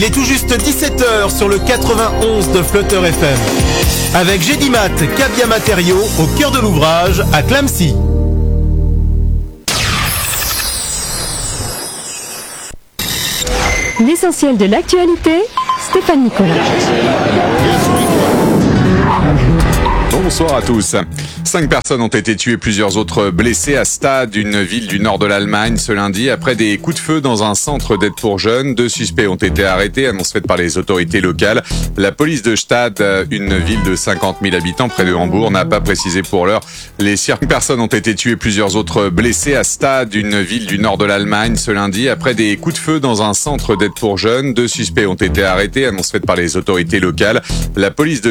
Il est tout juste 17h sur le 91 de Flutter FM. Avec Gédimat, Cabia Matériaux, au cœur de l'ouvrage, à Clamecy. L'essentiel de l'actualité, Stéphane Nicolas. Bonsoir à tous. 5 personnes ont été tuées, plusieurs autres blessées à Stade, une ville du nord de l'Allemagne, ce lundi, après des coups de feu dans un centre d'aide pour jeunes. 2 suspects ont été arrêtés, annonce faite par les autorités locales. La police de Stade, une ville de 50 000 habitants près de Hambourg, n'a pas précisé pour l'heure. Les 5 personnes ont été tuées, plusieurs autres blessées à Stade, une ville du nord de l'Allemagne, ce lundi, après des coups de feu dans un centre d'aide pour jeunes. 2 suspects ont été arrêtés, annonce faite par les autorités locales. La police de